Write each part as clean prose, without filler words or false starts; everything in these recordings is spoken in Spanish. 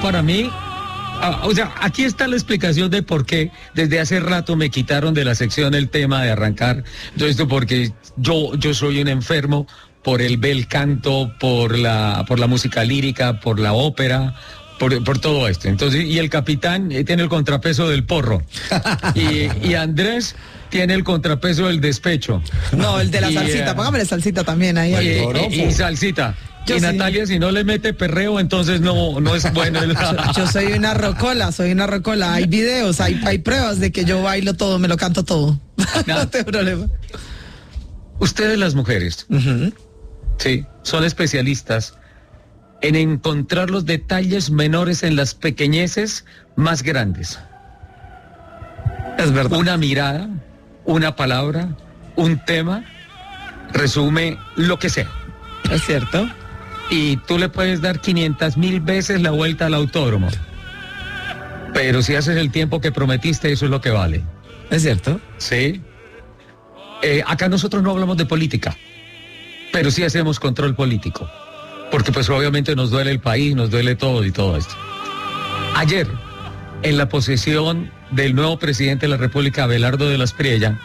para mí, o sea, aquí está la explicación de por qué desde hace rato me quitaron de la sección el tema de arrancar. Esto porque yo soy un enfermo por el bel canto, por la música lírica, por la ópera, por todo esto. Entonces, y el capitán tiene el contrapeso del porro. Y Andrés tiene el contrapeso del despecho. No, el de la salsita, póngame la salsita también ahí. Y salsita. Y Natalia, si no le mete perreo, entonces no es bueno. Yo soy una rocola. Hay videos, hay pruebas de que yo bailo todo, me lo canto todo. No tengo problema. Ustedes las mujeres, sí, son especialistas en encontrar los detalles menores en las pequeñeces más grandes. Es verdad. Una mirada, una palabra, un tema, resume lo que sea. Es cierto. Y tú le puedes dar 500,000 veces la vuelta al autódromo. Pero si haces el tiempo que prometiste, eso es lo que vale. Es cierto. Sí. Acá nosotros no hablamos de política, pero sí hacemos control político. Porque pues obviamente nos duele el país, nos duele todo y todo esto. Ayer, en la posesión del nuevo presidente de la República, Abelardo de la Espriella,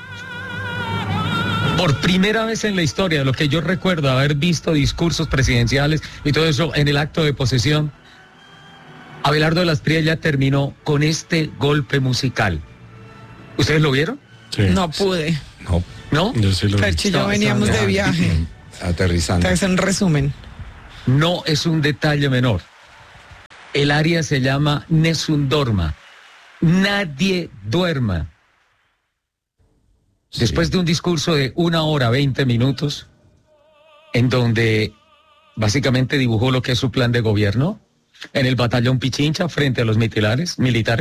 por primera vez en la historia, lo que yo recuerdo haber visto discursos presidenciales y todo eso en el acto de posesión, Abelardo de la Espriella terminó con este golpe musical. ¿Ustedes lo vieron? Sí. No pude. ¿No? Yo sí lo vi. Perchi y yo veníamos de viaje. Aterrizando. Entonces, en resumen. No es un detalle menor. El área se llama Nessun Dorma. Nadie duerma. Después de un discurso de 1 hora 20 minutos, en donde básicamente dibujó lo que es su plan de gobierno, en el batallón Pichincha frente a los militares,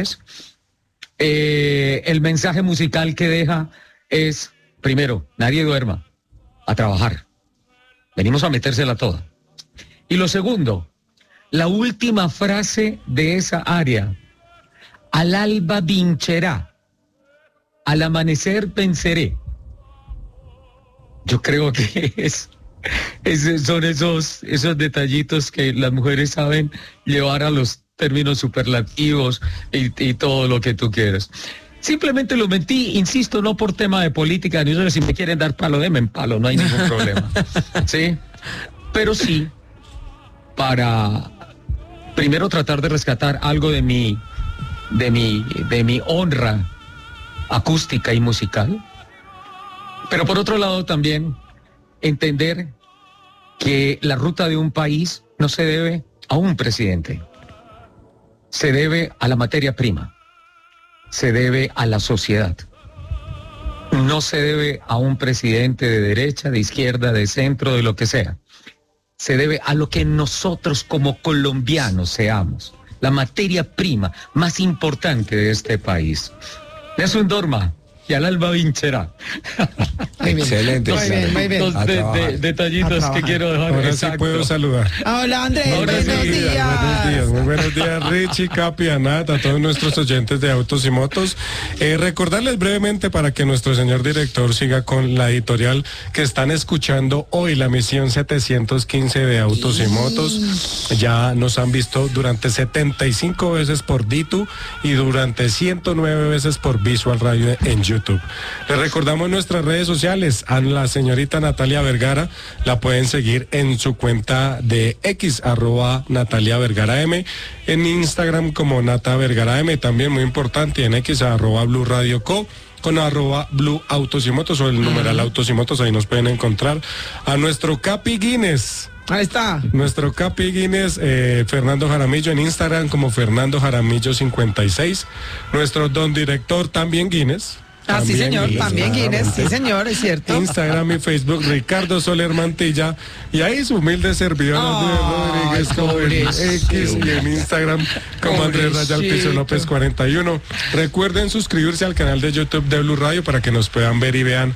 el mensaje musical que deja es, primero, nadie duerma, a trabajar. Venimos a metérsela toda. Y lo segundo, la última frase de esa área, al alba vincerá. Al amanecer venceré. Yo creo que son esos detallitos que las mujeres saben llevar a los términos superlativos y todo lo que tú quieras. Simplemente lo mentí, insisto, no por tema de política, ni eso, si me quieren dar palo, denme en palo, no hay ningún problema. ¿Sí? Pero sí, para primero tratar de rescatar algo de mi honra acústica y musical, pero por otro lado también entender que la ruta de un país no se debe a un presidente, se debe a la materia prima, se debe a la sociedad, no se debe a un presidente de derecha, de izquierda, de centro, de lo que sea, se debe a lo que nosotros como colombianos seamos, la materia prima más importante de este país. Nessun Dorma y al alba vincerá. Excelente. Muy bien. Dos detallitos que quiero dejar. Ahora sí puedo saludar. Hola, Andrés, Ahora sí, buenos días. Muy buenos días, Richie, Capi, Anat, a todos nuestros oyentes de Autos y Motos. Recordarles brevemente para que nuestro señor director siga con la editorial que están escuchando hoy, la misión 715 de Autos y Motos. Ya nos han visto durante 75 veces por Ditu y durante 109 veces por Visual Radio en YouTube. Les recordamos nuestras redes sociales. A la señorita Natalia Vergara la pueden seguir en su cuenta de X, @Natalia Vergara M, en Instagram como Nata Vergara M, también muy importante, en X @Blue Radio Co, con @Blue Autos y Motos o el numeral Autos y Motos, ahí nos pueden encontrar. A nuestro Capi Guinness. Ahí está. Nuestro Capi Guinness, Fernando Jaramillo, en Instagram como Fernando Jaramillo 56. Nuestro don director también Guinness. Ah, sí, señor, también Guinness, sí, señor, es cierto. Instagram y Facebook, Ricardo Soler Mantilla, y ahí su humilde servidor Andrés Rodríguez como en X y en Instagram como Andrés Rayal Piso López 41. Recuerden suscribirse al canal de YouTube de Blue Radio para que nos puedan ver y vean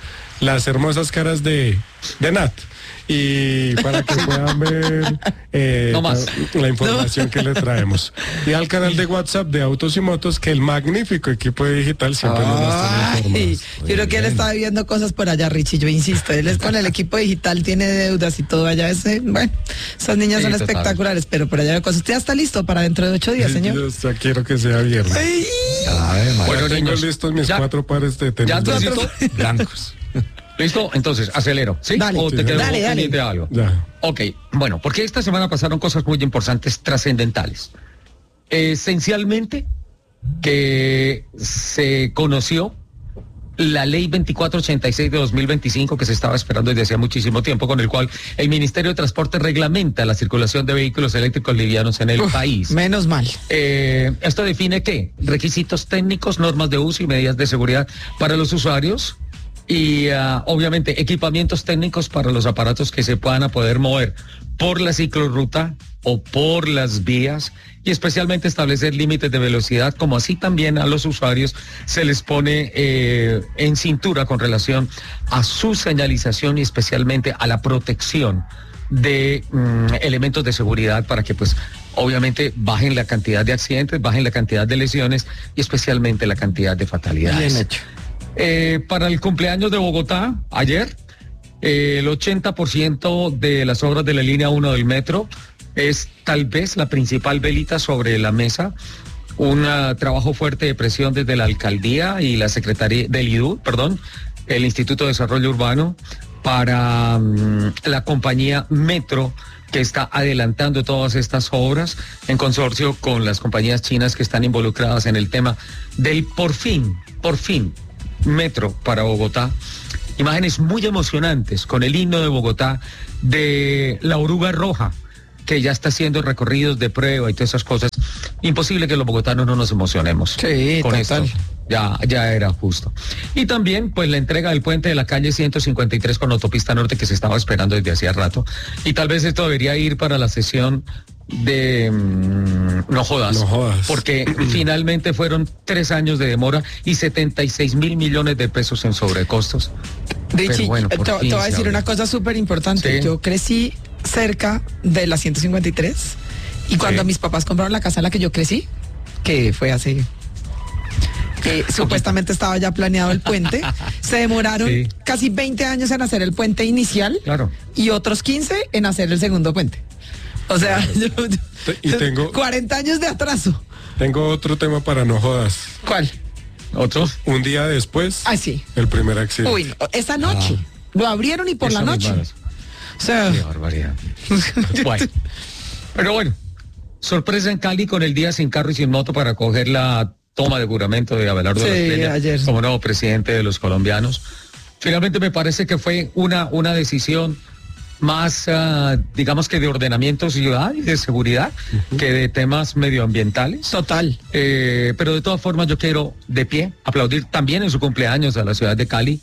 las hermosas caras de Nat. Y para que puedan ver No más. la información que le traemos. Y al canal de WhatsApp de Autos y Motos, que el magnífico equipo de digital siempre nos está Ay, informando. yo creo que él está viendo cosas por allá, Richie, yo insisto, él es con el equipo digital, tiene deudas y todo allá, bueno, esas niñas Sí, son total. espectaculares, pero por allá hay cosas. ¿Usted ya está listo para dentro de 8 días, señor? Yo ya quiero que sea viernes. Ay, Bueno, Tengo niños, listos mis ya- 4 pares de tenis ¿Ya necesito? Blancos. ¿Listo? Entonces, acelero, ¿sí? Dale. ¿O te Sí. quedó Dale, dale. pendiente algo? Ya. Ok, bueno, porque esta semana pasaron cosas muy importantes, trascendentales. Esencialmente, que se conoció la ley 2486 de 2025 que se estaba esperando desde hacía muchísimo tiempo, con el cual el Ministerio de Transporte reglamenta la circulación de vehículos eléctricos livianos en el país. menos mal. Esto define ¿qué? Requisitos técnicos, normas de uso y medidas de seguridad para los usuarios y obviamente equipamientos técnicos para los aparatos que se puedan a poder mover por la ciclorruta o por las vías y especialmente establecer límites de velocidad, como así también a los usuarios se les pone en cintura con relación a su señalización y especialmente a la protección de elementos de seguridad para que pues obviamente bajen la cantidad de accidentes, bajen la cantidad de lesiones y especialmente la cantidad de fatalidades. Bien hecho. Para el cumpleaños de Bogotá, ayer, el 80% de las obras de la línea 1 del metro es tal vez la principal velita sobre la mesa. Un trabajo fuerte de presión desde la alcaldía y la secretaría del IDU, el Instituto de Desarrollo Urbano, para la compañía Metro, que está adelantando todas estas obras en consorcio con las compañías chinas que están involucradas en el tema del por fin, Metro para Bogotá. Imágenes muy emocionantes con el himno de Bogotá de la oruga roja, que ya está haciendo recorridos de prueba y todas esas cosas. Imposible que los bogotanos no nos emocionemos Sí, con total. esto. Ya era justo. Y también, pues, la entrega del puente de la calle 153 con autopista norte que se estaba esperando desde hacía rato. Y tal vez esto debería ir para la sesión de No Jodas. No jodas. Porque finalmente fueron 3 años de demora y 76.000 millones de pesos en sobrecostos. Richie, Pero bueno, te por fin voy a se decir abrió. una cosa súper importante. Sí. Yo crecí cerca de la 153 y cuando Sí. mis papás compraron la casa en la que yo crecí, que fue hace... supuestamente estaba ya planeado el puente, se demoraron Sí. casi 20 años en hacer el puente inicial Claro. y otros 15 en hacer el segundo puente. O sea, Y tengo- 40 años de atraso. Tengo otro tema para no jodas. ¿Cuál? ¿Otro? Un día después, Ah, sí. el primer accidente. Uy, no, esa noche. Lo abrieron y por la Esa noche. misma. O sea, Qué barbaridad. Bueno, pero bueno, sorpresa en Cali con el día sin carro y sin moto para coger la toma de juramento de Abelardo Sí, Lasprilla ayer. como nuevo presidente de los colombianos. Finalmente me parece que fue una decisión más, digamos que de ordenamiento ciudad y de seguridad que de temas medioambientales. total. Pero de todas formas yo quiero de pie aplaudir también en su cumpleaños a la ciudad de Cali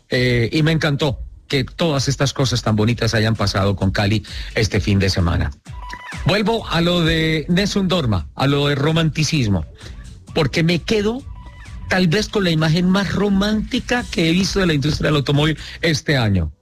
y me encantó que todas estas cosas tan bonitas hayan pasado con Cali este fin de semana. Vuelvo a lo de Nessun Dorma, a lo de romanticismo, porque me quedo tal vez con la imagen más romántica que he visto de la industria del automóvil este año.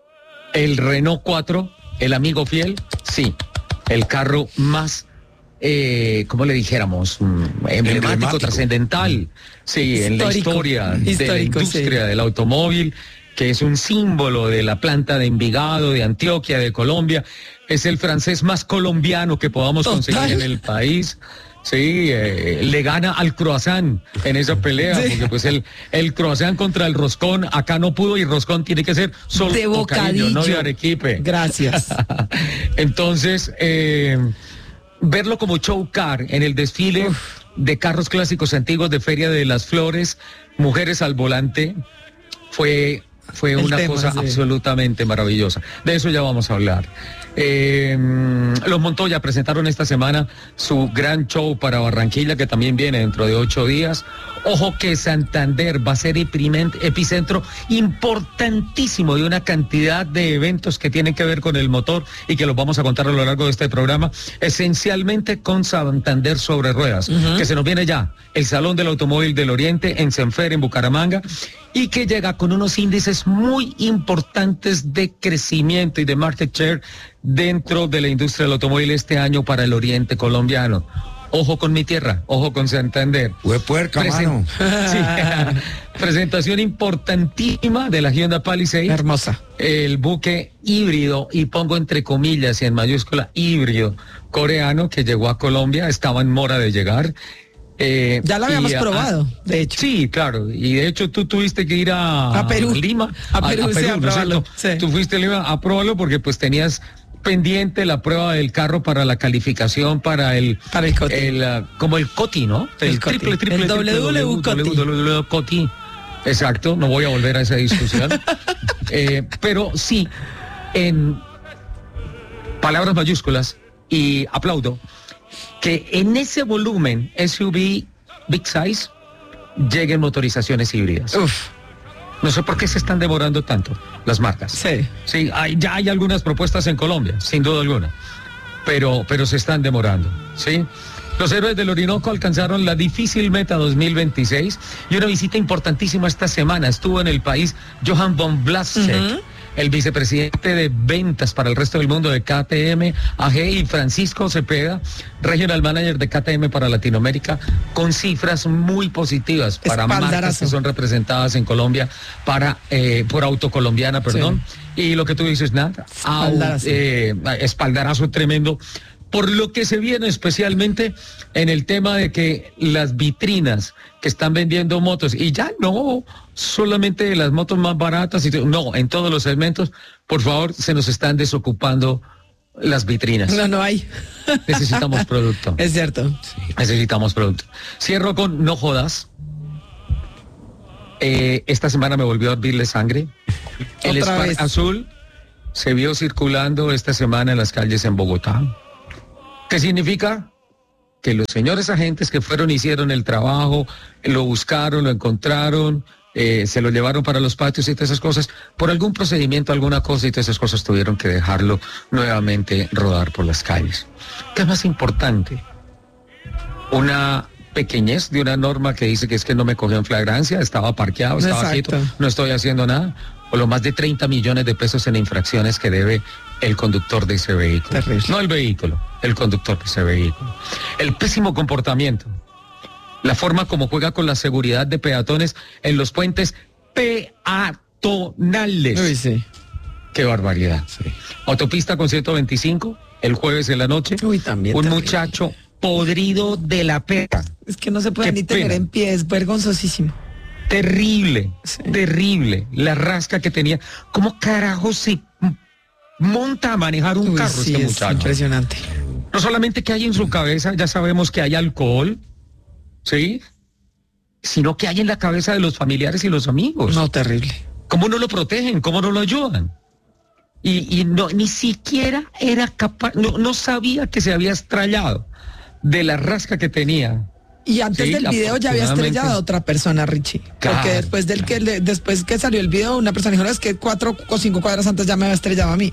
El Renault 4, el amigo fiel, sí, el carro más, ¿cómo le dijéramos? Emblemático, trascendental, sí, en la Histórico. historia de la Histórico, industria sí. del automóvil, que es un símbolo de la planta de Envigado, de Antioquia, de Colombia. Es el francés más colombiano que podamos Total. conseguir en el país. Sí, le gana al croissant en esa pelea, Sí. porque pues el croissant contra el roscón acá no pudo y roscón tiene que ser solo De bocadillo, no de bocadillo. arequipe. Gracias. Entonces, verlo como show car en el desfile de carros clásicos antiguos de Feria de las Flores, mujeres al volante, fue El una tema, cosa sí. absolutamente maravillosa. De eso ya vamos a hablar. Los Montoya presentaron esta semana su gran show para Barranquilla, que también viene dentro de 8 días. Ojo que Santander va a ser epicentro importantísimo de una cantidad de eventos que tienen que ver con el motor y que los vamos a contar a lo largo de este programa, esencialmente con Santander sobre ruedas, que se nos viene ya el Salón del Automóvil del Oriente en Senfer, en Bucaramanga, y que llega con unos índices muy importantes de crecimiento y de market share dentro de la industria del automóvil este año para el Oriente colombiano. Ojo con mi tierra, ojo con Santander. Puerca, mano. Sí, presentación importantísima de la Hyundai Palisade. Hermosa. El buque híbrido, y pongo entre comillas y en mayúscula híbrido, coreano, que llegó a Colombia, estaba en mora de llegar. Ya lo habíamos probado, de hecho. Sí, claro, y de hecho tú tuviste que ir a Perú. Lima. A Perú, sí, a ¿no es probarlo, cierto? sí. Tú fuiste a Lima a probarlo porque pues tenías pendiente la prueba del carro para la calificación para el COTI. Como el COTI, ¿no? El COTI. El WW COTI. Exacto, no voy a volver a esa discusión. Pero sí, en palabras mayúsculas, y aplaudo que en ese volumen SUV Big Size lleguen motorizaciones híbridas. Uf. No sé por qué se están demorando tanto las marcas. Sí. Sí, ya hay algunas propuestas en Colombia, sin duda alguna, pero se están demorando, ¿sí? Los héroes del Orinoco alcanzaron la difícil meta 2026 y una visita importantísima esta semana. Estuvo en el país Johan von Blasek, el vicepresidente de ventas para el resto del mundo de KTM AG, y Francisco Cepeda, regional manager de KTM para Latinoamérica, con cifras muy positivas para marcas que son representadas en Colombia por Autocolombiana, perdón. Sí. Y lo que tú dices, nada, espaldarazo tremendo, por lo que se viene especialmente en el tema de que las vitrinas que están vendiendo motos, y ya no solamente las motos más baratas, no, en todos los segmentos, por favor, se nos están desocupando las vitrinas. No hay. Necesitamos producto. Es cierto. Sí. Necesitamos producto. Cierro con no jodas. Esta semana me volvió a hervirle sangre. El Spark azul se vio circulando esta semana en las calles en Bogotá. ¿Qué significa? Que los señores agentes que fueron, hicieron el trabajo, lo buscaron, lo encontraron, se lo llevaron para los patios y todas esas cosas, por algún procedimiento, alguna cosa, y todas esas cosas tuvieron que dejarlo nuevamente rodar por las calles. ¿Qué es más importante? Una pequeñez de una norma que dice que es que no me cogió en flagrancia, estaba parqueado, estaba quieto, no estoy haciendo nada, o los más de 30 millones de pesos en infracciones que debe el conductor de ese vehículo. Terrible. No el vehículo, el conductor de ese vehículo. El pésimo comportamiento, la forma como juega con la seguridad de peatones en los puentes peatonales. Uy, sí. Qué barbaridad. Sí. Autopista con 125, el jueves en la noche. Uy, también un terrible. Muchacho podrido de la perra. Es que no se puede ni tener en pie, es vergonzosísimo. Terrible, sí. Terrible. La rasca que tenía. ¿Cómo carajo se monta a manejar un carro sí, este muchacho? Impresionante. No solamente que hay en su cabeza, ya sabemos que hay alcohol, ¿sí? Sino que hay en la cabeza de los familiares y los amigos. No, terrible. ¿Cómo no lo protegen? ¿Cómo no lo ayudan? Y no, ni siquiera era capaz, no sabía que se había estrellado de la rasca que tenía. Y antes del video ya había estrellado a otra persona, Richie. Claro, porque después que salió el video, una persona dijo, no, es que 4 o 5 cuadras antes ya me había estrellado a mí.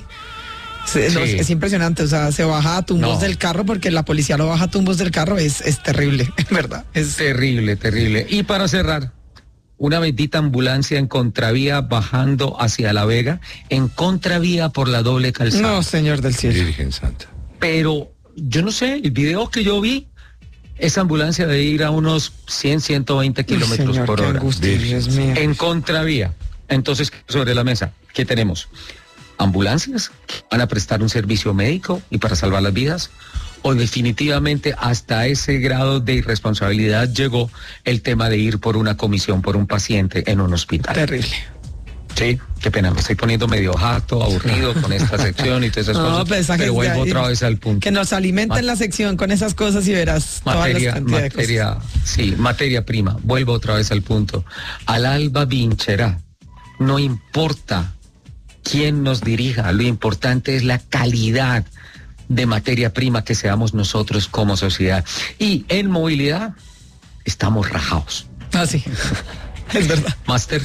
Es impresionante, o sea, se baja a tumbos del carro, porque la policía lo baja a tumbos del carro, es terrible, en verdad. Es terrible, terrible. Y para cerrar, una bendita ambulancia en contravía bajando hacia La Vega, en contravía por la doble calzada. No, señor del cielo. Virgen Santa. Pero yo no sé, el video que yo vi, esa ambulancia de ir a unos 100, 120 kilómetros por hora. Angustia, Dios mío. En contravía. Entonces, sobre la mesa, ¿qué tenemos? ¿Ambulancias que van a prestar un servicio médico y para salvar las vidas? ¿O definitivamente hasta ese grado de irresponsabilidad llegó el tema de ir por una comisión por un paciente en un hospital? Terrible. Sí, qué pena, me estoy poniendo medio harto, aburrido con esta sección y todas esas cosas, pero vuelvo otra vez al punto. Que nos alimenten la sección con esas cosas y verás materia prima. Vuelvo otra vez al punto. Al alba vincherá. No importa quién nos dirija, lo importante es la calidad de materia prima que seamos nosotros como sociedad. Y en movilidad estamos rajados. Ah, sí, es verdad. Máster.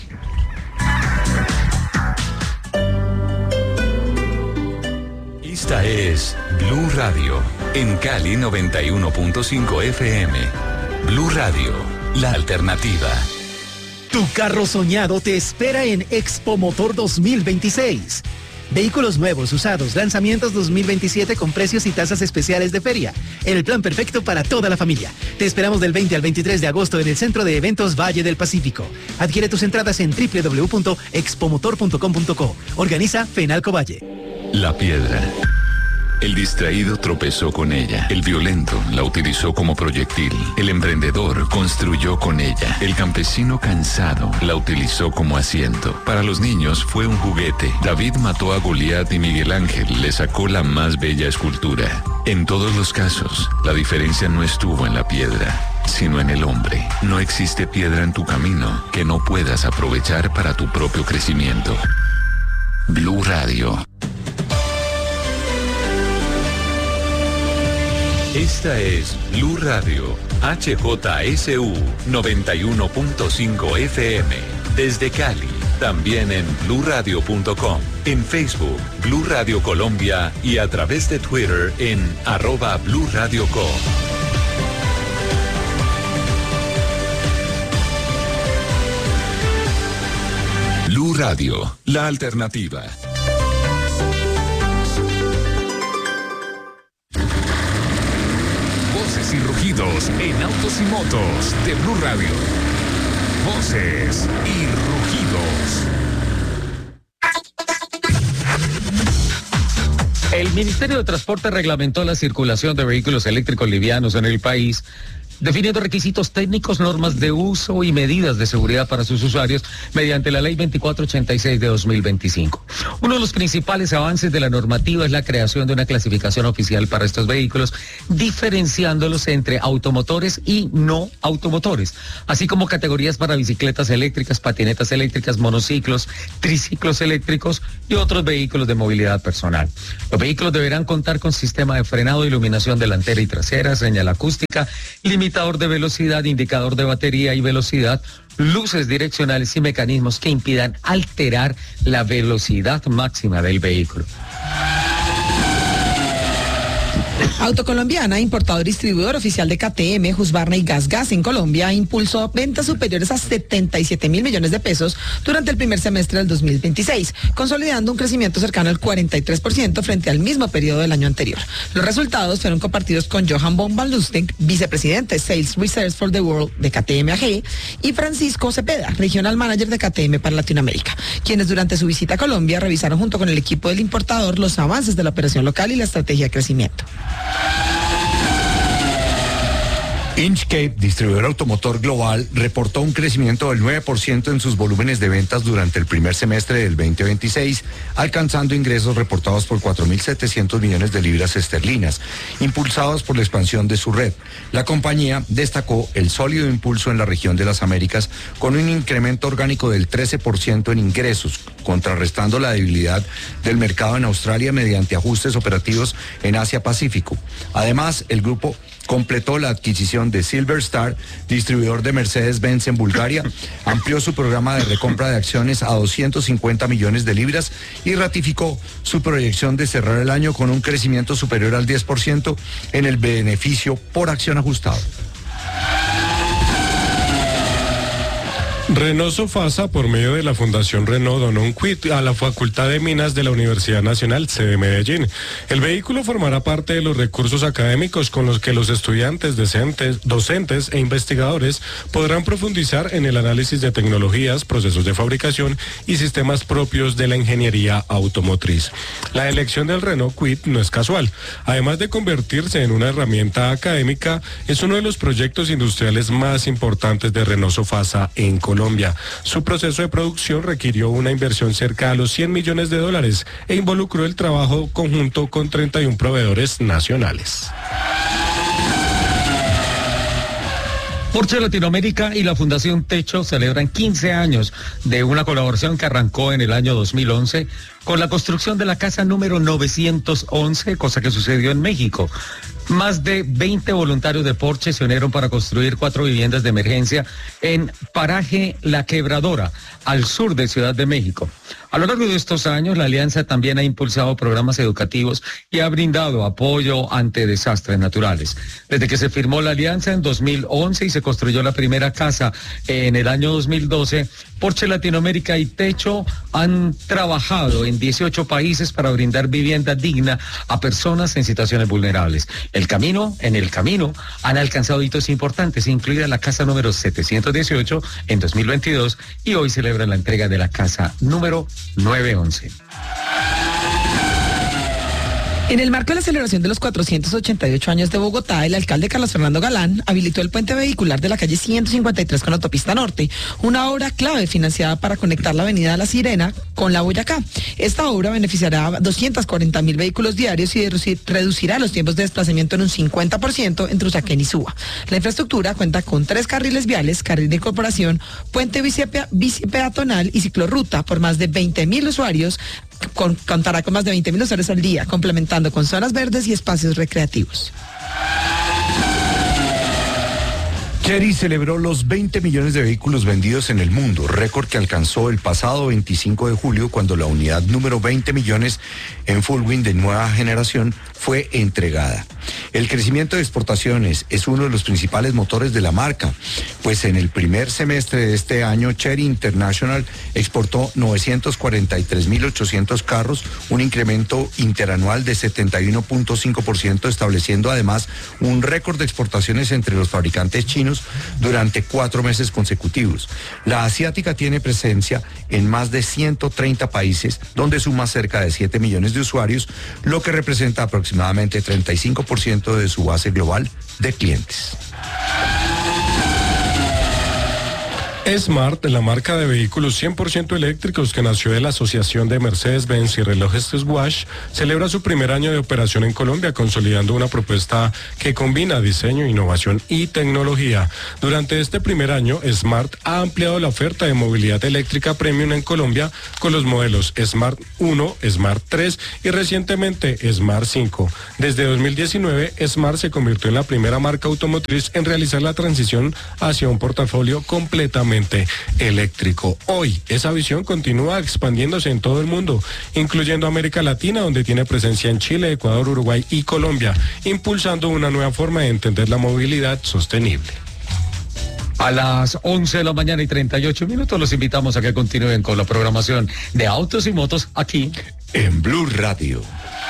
Esta es Blue Radio, en Cali 91.5 FM. Blue Radio, la alternativa. Tu carro soñado te espera en Expo Motor 2026. Vehículos nuevos, usados, lanzamientos 2027 con precios y tasas especiales de feria. El plan perfecto para toda la familia. Te esperamos del 20 al 23 de agosto en el Centro de Eventos Valle del Pacífico. Adquiere tus entradas en www.expomotor.com.co. Organiza Fenalco Valle. La piedra. El distraído tropezó con ella. El violento la utilizó como proyectil. El emprendedor construyó con ella. El campesino cansado la utilizó como asiento. Para los niños fue un juguete. David mató a Goliat y Miguel Ángel le sacó la más bella escultura. En todos los casos, la diferencia no estuvo en la piedra, sino en el hombre. No existe piedra en tu camino que no puedas aprovechar para tu propio crecimiento. Blue Radio. Esta es Blue Radio, HJSU 91.5 FM, desde Cali, también en bluradio.com, en Facebook, Blue Radio Colombia y a través de Twitter en @BlueRadioCo. Blue Radio, la alternativa. Y rugidos en autos y motos de Blue Radio. Voces y rugidos. El Ministerio de Transporte reglamentó la circulación de vehículos eléctricos livianos en el país, definiendo requisitos técnicos, normas de uso y medidas de seguridad para sus usuarios mediante la Ley 2486 de 2025. Uno de los principales avances de la normativa es la creación de una clasificación oficial para estos vehículos, diferenciándolos entre automotores y no automotores, así como categorías para bicicletas eléctricas, patinetas eléctricas, monociclos, triciclos eléctricos y otros vehículos de movilidad personal. Los vehículos deberán contar con sistema de frenado, iluminación delantera y trasera, señal acústica, limitador de velocidad, indicador de batería y velocidad, luces direccionales y mecanismos que impidan alterar la velocidad máxima del vehículo. Autocolombiana, importador y distribuidor oficial de KTM, Husqvarna y Gas en Colombia, impulsó ventas superiores a 77.000 millones de pesos durante el primer semestre del 2026, consolidando un crecimiento cercano al 43% frente al mismo periodo del año anterior. Los resultados fueron compartidos con Johan von van Lustig, vicepresidente Sales Research for the World de KTM AG, y Francisco Cepeda, regional manager de KTM para Latinoamérica, quienes durante su visita a Colombia revisaron junto con el equipo del importador los avances de la operación local y la estrategia de crecimiento. Inchcape, distribuidor automotor global, reportó un crecimiento del 9% en sus volúmenes de ventas durante el primer semestre del 2026, alcanzando ingresos reportados por 4.700 millones de libras esterlinas, impulsados por la expansión de su red. La compañía destacó el sólido impulso en la región de las Américas, con un incremento orgánico del 13% en ingresos, contrarrestando la debilidad del mercado en Australia mediante ajustes operativos en Asia-Pacífico. Además, el grupo completó la adquisición de Silver Star, distribuidor de Mercedes-Benz en Bulgaria, amplió su programa de recompra de acciones a 250 millones de libras y ratificó su proyección de cerrar el año con un crecimiento superior al 10% en el beneficio por acción ajustado. Renault Sofasa, por medio de la Fundación Renault, donó un quit a la Facultad de Minas de la Universidad Nacional, sede Medellín. El vehículo formará parte de los recursos académicos con los que los estudiantes, docentes e investigadores podrán profundizar en el análisis de tecnologías, procesos de fabricación y sistemas propios de la ingeniería automotriz. La elección del Renault Quit no es casual. Además de convertirse en una herramienta académica, es uno de los proyectos industriales más importantes de Renault Sofasa en Colombia. Su proceso de producción requirió una inversión cerca a los $100 millones e involucró el trabajo conjunto con 31 proveedores nacionales. Porsche Latinoamérica y la Fundación Techo celebran 15 años de una colaboración que arrancó en el año 2011 con la construcción de la casa número 911, cosa que sucedió en México. Más de 20 voluntarios de Porsche se unieron para construir 4 viviendas de emergencia en Paraje La Quebradora, al sur de Ciudad de México. A lo largo de estos años, la alianza también ha impulsado programas educativos y ha brindado apoyo ante desastres naturales. Desde que se firmó la alianza en 2011 y se construyó la primera casa en el año 2012, Porsche Latinoamérica y Techo han trabajado en 18 países para brindar vivienda digna a personas en situaciones vulnerables. En el camino han alcanzado hitos importantes, incluida la casa número 718 en 2022 y hoy celebran la entrega de la casa número 911. En el marco de la celebración de los 488 años de Bogotá, el alcalde Carlos Fernando Galán habilitó el puente vehicular de la calle 153 con la autopista norte, una obra clave financiada para conectar la avenida La Sirena con la Boyacá. Esta obra beneficiará a 240.000 vehículos diarios y reducirá los tiempos de desplazamiento en un 50% entre Usaquén y Suba. La infraestructura cuenta con 3 carriles viales, carril de incorporación, puente bicipeatonal y ciclorruta por más de 20.000 usuarios. Contará con más de 20.000 usuarios al día, complementando con zonas verdes y espacios recreativos. Chery celebró los 20 millones de vehículos vendidos en el mundo, récord que alcanzó el pasado 25 de julio cuando la unidad número 20 millones en Fullwind de nueva generación fue entregada. El crecimiento de exportaciones es uno de los principales motores de la marca, pues en el primer semestre de este año Chery International exportó 943.800 carros, un incremento interanual de 71.5%, estableciendo además un récord de exportaciones entre los fabricantes chinos durante 4 meses consecutivos. La asiática tiene presencia en más de 130 países, donde suma cerca de 7 millones de usuarios, lo que representa aproximadamente 35% de su base global de clientes. Smart, la marca de vehículos 100% eléctricos que nació de la asociación de Mercedes-Benz y relojes Swatch, celebra su primer año de operación en Colombia, consolidando una propuesta que combina diseño, innovación y tecnología. Durante este primer año, Smart ha ampliado la oferta de movilidad eléctrica premium en Colombia con los modelos Smart 1, Smart 3 y recientemente Smart 5. Desde 2019, Smart se convirtió en la primera marca automotriz en realizar la transición hacia un portafolio completamente eléctrico. Hoy, esa visión continúa expandiéndose en todo el mundo, incluyendo América Latina, donde tiene presencia en Chile, Ecuador, Uruguay y Colombia, impulsando una nueva forma de entender la movilidad sostenible. A las 11 de la mañana y 38 minutos los invitamos a que continúen con la programación de Autos y Motos aquí en Blue Radio.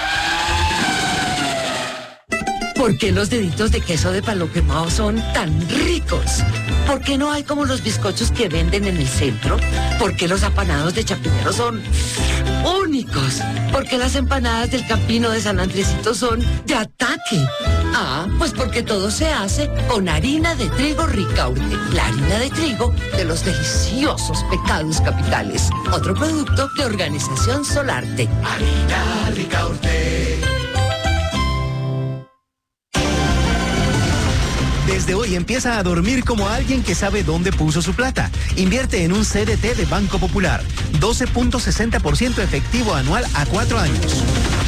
¿Por qué los deditos de queso de palo quemado son tan ricos? ¿Por qué no hay como los bizcochos que venden en el centro? ¿Por qué los apanados de Chapinero son únicos? ¿Por qué las empanadas del Campino de San Andresito son de ataque? Ah, pues porque todo se hace con harina de trigo Ricaurte, la harina de trigo de los deliciosos pecados capitales. Otro producto de Organización Solarte. Harina Ricaurte. Desde hoy empieza a dormir como alguien que sabe dónde puso su plata. Invierte en un CDT de Banco Popular. 12.60% efectivo anual a 4 años.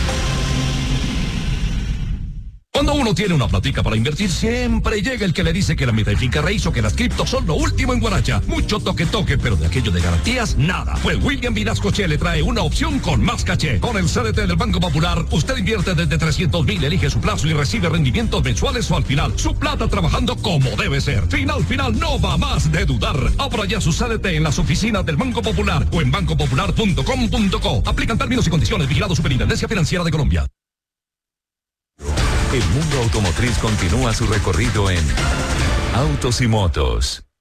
Cuando uno tiene una platica para invertir, siempre llega el que le dice que la mitad finca raíz o que las criptos son lo último en Guaracha. Mucho toque, pero de aquello de garantías, nada. Pues William Vinascoche le trae una opción con más caché. Con el CDT del Banco Popular, usted invierte desde 300.000, elige su plazo y recibe rendimientos mensuales o al final. Su plata trabajando como debe ser. Final, no va más de dudar. Abra ya su CDT en las oficinas del Banco Popular o en bancopopular.com.co. Aplican términos y condiciones. Vigilado Superintendencia Financiera de Colombia. El mundo automotriz continúa su recorrido en Autos y Motos.